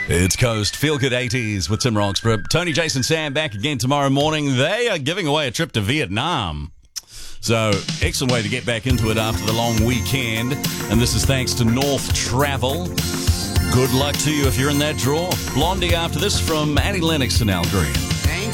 It's Coast Feel Good 80s with Tim Roxburgh. Tony, Jason, Sam back again tomorrow morning. They are giving away a trip to Vietnam. So, excellent way to get back into it after the long weekend. And this is thanks to North Travel. Good luck to you if you're in that draw. Blondie after this from Annie Lennox and Al Green.